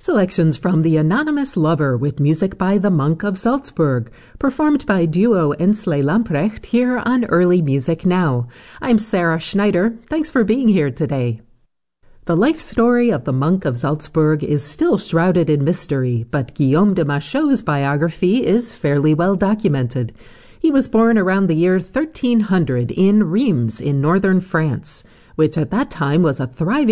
Selections from The Anonymous Lover with music by The Monk of Salzburg, performed by duo Ensley Lamprecht here on Early Music Now. I'm Sarah Schneider. Thanks for being here today. The life story of the Monk of Salzburg is still shrouded in mystery, but Guillaume de Machaut's biography is fairly well documented. He was born around the year 1300 in Reims in northern France, which at that time was a thriving